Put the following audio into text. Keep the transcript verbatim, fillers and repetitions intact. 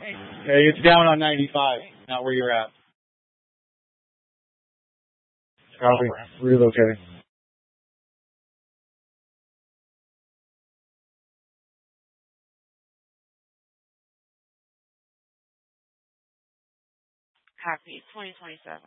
Hey, it's down on ninety-five, not where you're at. Copy. Relocating. Copy. twenty twenty-seven.